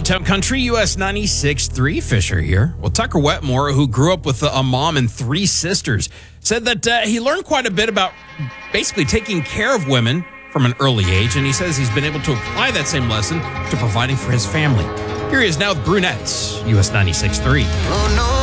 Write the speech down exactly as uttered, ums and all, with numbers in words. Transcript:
Uptown Country, U S ninety-six point three, Fisher here. Well, Tucker Wetmore, who grew up with a mom and three sisters, said that uh, he learned quite a bit about basically taking care of women from an early age, and he says he's been able to apply that same lesson to providing for his family. Here he is now with Brunettes, U S ninety-six point three. Oh, no.